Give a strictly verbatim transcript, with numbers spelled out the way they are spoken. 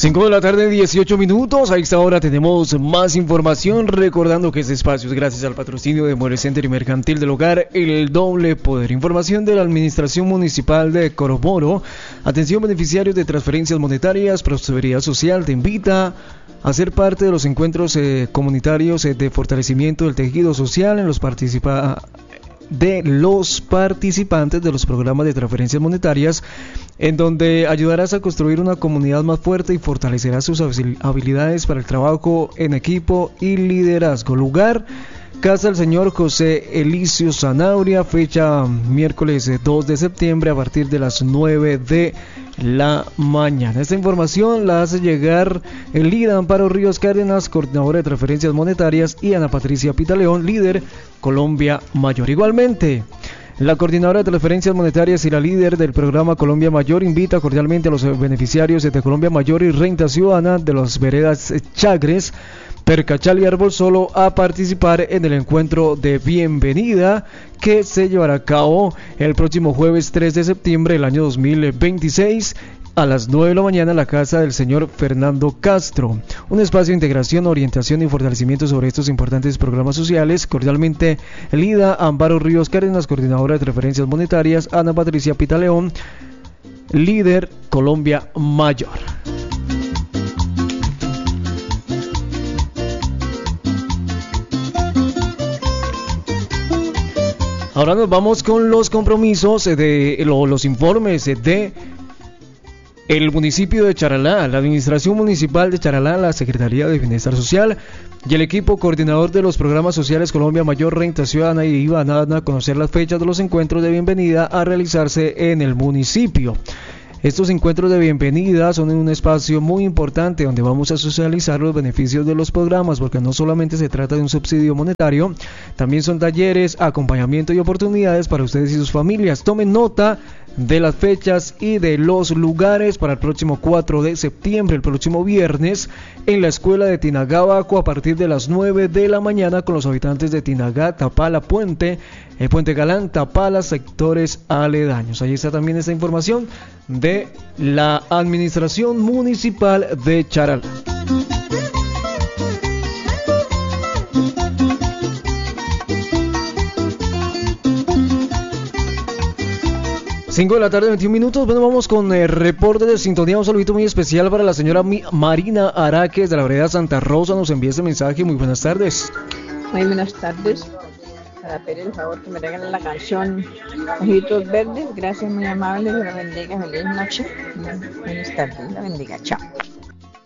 cinco de la tarde, dieciocho minutos. A esta hora tenemos más información, recordando que este espacio es gracias al patrocinio de More Center y Mercantil del Hogar, el doble poder. Información de la Administración Municipal de Coromoro. Atención, beneficiarios de transferencias monetarias. Prosperidad Social te invita a ser parte de los encuentros eh, comunitarios eh, de fortalecimiento del tejido social en los participa de los participantes de los programas de transferencias monetarias, en donde ayudarás a construir una comunidad más fuerte y fortalecerás sus habilidades para el trabajo en equipo y liderazgo. Lugar: Casa del Señor José Elicio Zanabria, fecha miércoles dos de septiembre a partir de las nueve de la mañana. Esta información la hace llegar Elida Amparo Ríos Cárdenas, coordinadora de transferencias monetarias, y Ana Patricia Pitaleón, líder Colombia Mayor. Igualmente, la coordinadora de transferencias monetarias y la líder del programa Colombia Mayor invita cordialmente a los beneficiarios de Colombia Mayor y Renta Ciudadana de las veredas Chagres, Percachal y Árbol Solo a participar en el encuentro de bienvenida que se llevará a cabo el próximo jueves tres de septiembre del año dos mil veintiséis a las nueve de la mañana en la casa del señor Fernando Castro. Un espacio de integración, orientación y fortalecimiento sobre estos importantes programas sociales. Cordialmente, Elida Amparo Ríos Cárdenas, coordinadora de transferencias monetarias, Ana Patricia Pitaleón, líder Colombia Mayor. Ahora nos vamos con los compromisos de los informes de el municipio de Charalá, la Administración Municipal de Charalá, la Secretaría de Bienestar Social y el equipo coordinador de los programas sociales Colombia Mayor, Renta Ciudadana, y van a conocer las fechas de los encuentros de bienvenida a realizarse en el municipio. Estos encuentros de bienvenida son en un espacio muy importante donde vamos a socializar los beneficios de los programas, porque no solamente se trata de un subsidio monetario, también son talleres, acompañamiento y oportunidades para ustedes y sus familias. Tomen nota de las fechas y de los lugares para el próximo cuatro de septiembre, el próximo viernes, en la escuela de Tinagabaco a partir de las nueve de la mañana con los habitantes de Tinagá, Tapala, Puente, el Puente Galán, Tapala, sectores aledaños. Ahí está también esta información de la Administración Municipal de Charalá. cinco de la tarde, veintiún minutos. Bueno, vamos con el reporte de sintonía. Un saludito muy especial para la señora Marina Araques de la vereda Santa Rosa. Nos envía este mensaje. Muy buenas tardes. Muy buenas tardes. Para pedir el favor que me regalen la canción Ojitos Verdes. Gracias, muy amable. Dios la bendiga. Feliz noche. Buenas tardes. La bendiga. Chao.